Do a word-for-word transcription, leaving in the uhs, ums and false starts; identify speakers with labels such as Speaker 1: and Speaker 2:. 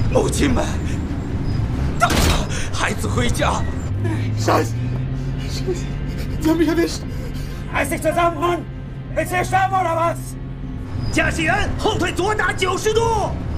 Speaker 1: 母亲们，孩子回家。
Speaker 2: Scheiße! Scheiße! Sie haben mich erwischt!
Speaker 3: Reiß dich zusammen, Mann! Willst du hier sterben oder was?
Speaker 4: 驾驶员后退左打九十度。